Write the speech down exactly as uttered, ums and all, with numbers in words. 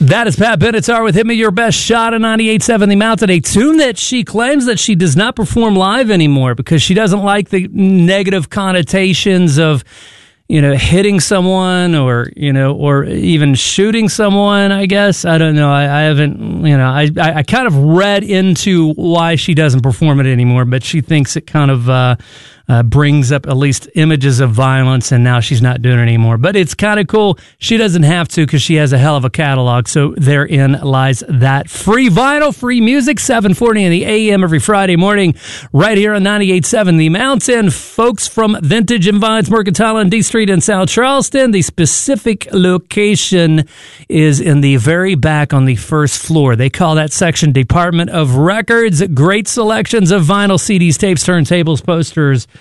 That is Pat Benatar with Hit Me Your Best Shot of ninety-eight point seven The Mountain, a tune that she claims that she does not perform live anymore because she doesn't like the negative connotations of, you know, hitting someone or, you know, or even shooting someone, I guess. I don't know. I, I haven't, you know, I, I, I kind of read into why she doesn't perform it anymore, but she thinks it kind of uh, uh, brings up at least images of violence, and now she's not doing it anymore. But it's kind of cool. She doesn't have to because she has a hell of a catalog, so therein lies that. Free vinyl, free music, seven forty in the A M every Friday morning, right here on ninety-eight point seven The Mountain. Folks from Vintage and Vines Mercantile on D Street in South Charleston. The specific location is in the very back on the first floor. They call that section Department of Records. Great selections of vinyl, C Ds, tapes, turntables, posters,